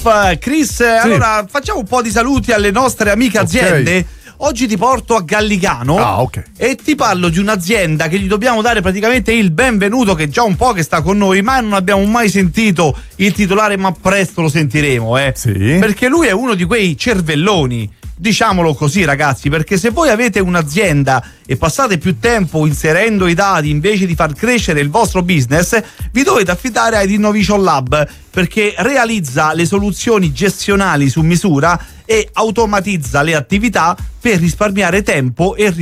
Chris, allora facciamo un po' di saluti alle nostre amiche aziende. Oggi ti porto a Gallicano e ti parlo di un'azienda che gli dobbiamo dare praticamente il benvenuto, che già un po' che sta con noi, ma non abbiamo mai sentito il titolare, ma presto lo sentiremo, perché lui è uno di quei cervelloni, diciamolo così ragazzi, perché se voi avete un'azienda e passate più tempo inserendo i dati invece di far crescere il vostro business, vi dovete affidare ad Innovation Lab, perché realizza le soluzioni gestionali su misura e automatizza le attività per risparmiare tempo e